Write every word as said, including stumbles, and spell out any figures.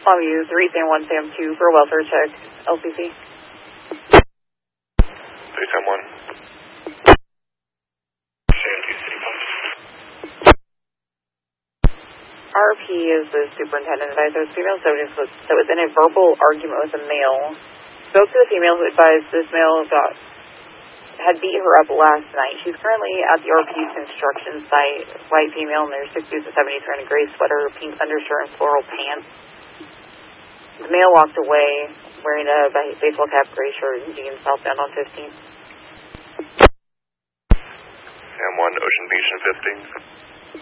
Longview three Sam one Sam two for a welfare check, L C C. three Sam one. R P is the superintendent advisor. This female subject was, that was in a verbal argument with a male. Spoke to the female who advised this male got, had beat her up last night. She's currently at the R P's construction site. White female in their sixties to seventies, wearing a gray sweater, pink undershirt, and floral pants. The male walked away wearing a baseball cap, gray shirt, and jeans, southbound on fifteenth. Sam one, Ocean Beach and fifteenth.